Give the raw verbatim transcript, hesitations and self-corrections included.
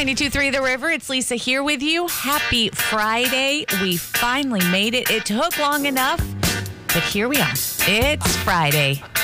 ninety-two point three The River. It's Lisa here with you. Happy Friday. We finally made it. It took long enough, but here we are. It's Friday.